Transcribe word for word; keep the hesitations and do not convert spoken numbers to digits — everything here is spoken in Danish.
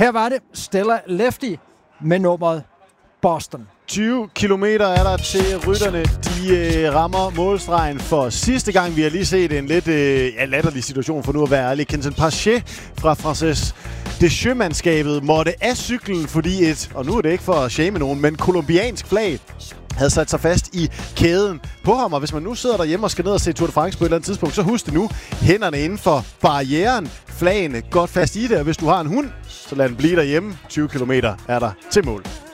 Her var det Stella Lefty med nummeret Boston. tyve kilometer er der til rytterne. De øh, rammer målstregen for sidste gang. Vi har lige set en lidt øh, ja, latterlig situation for nu at være ærlig. Kenton Pache fra Frances Deschamps-mandskabet måtte af cyklen, fordi et, og nu er det ikke for at shame nogen, men kolumbiansk flag havde sat sig fast i kæden på ham. Og hvis man nu sidder derhjemme og skal ned og se Tour de France på et eller andet tidspunkt, så husk det nu. Hænderne inden for barrieren. Flagene godt fast i det. Og hvis du har en hund, så lad den blive derhjemme. tyve kilometer er der til mål.